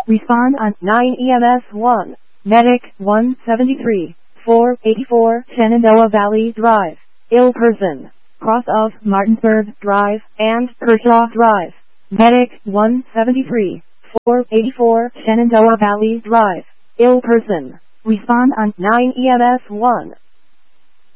Respond on 9 EMS 1. Medic 173, 484 Shenandoah Valley Drive. Ill person. Cross of Martinsburg Drive and Kershaw Drive. Medic 173, 484 Shenandoah Valley Drive. Ill person. Respond on 9 EMS 1.